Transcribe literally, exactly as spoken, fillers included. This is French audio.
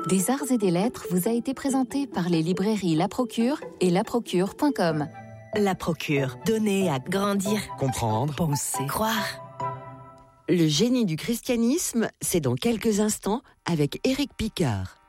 Des arts et des lettres vous a été présenté par les librairies La Procure et la procure point com. La Procure, donner à grandir, comprendre, penser, croire. Le génie du christianisme, c'est dans quelques instants avec Éric Picard.